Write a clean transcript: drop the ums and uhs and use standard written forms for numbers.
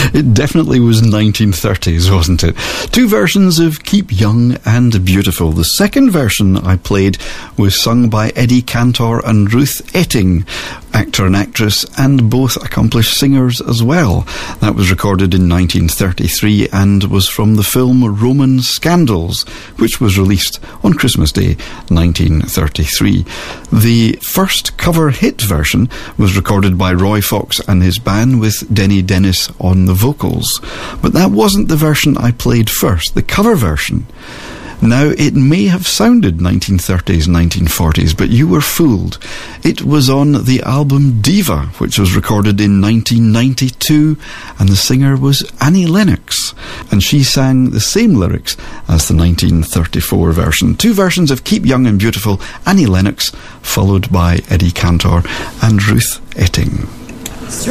It definitely was 1930s, wasn't it? Two versions of Keep Young and Beautiful. The second version I played was sung by Eddie Cantor and Ruth Etting, actor and actress, and both accomplished singers as well. That was recorded in 1933 and was from the film Roman Scandals, which was released on Christmas Day 1933. The first cover hit version was recorded by Roy Fox and his band with Denny Dennis on the vocals. But that wasn't the version I played first, the cover version. Now, it may have sounded 1930s, 1940s, but you were fooled. It was on the album Diva, which was recorded in 1992, and the singer was Annie Lennox, and she sang the same lyrics as the 1934 version. Two versions of Keep Young and Beautiful, Annie Lennox, followed by Eddie Cantor and Ruth Etting.